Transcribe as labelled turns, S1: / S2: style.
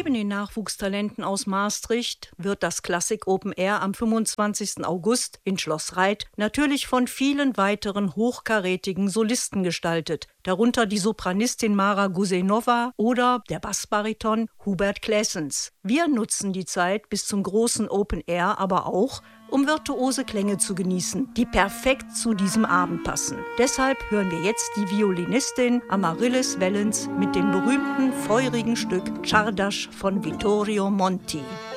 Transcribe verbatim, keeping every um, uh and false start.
S1: Neben den Nachwuchstalenten aus Maastricht wird das Klassik Open Air am fünfundzwanzigsten August in Schloss Reit natürlich von vielen weiteren hochkarätigen Solisten gestaltet, darunter die Sopranistin Mara Gusenova oder der Bassbariton Hubert Claessens. Wir nutzen die Zeit bis zum großen Open Air aber auch, um virtuose Klänge zu genießen, die perfekt zu diesem Abend passen. Deshalb hören wir jetzt die Violinistin Amaryllis Wellens mit dem berühmten feurigen Stück Czardas von Vittorio Monti.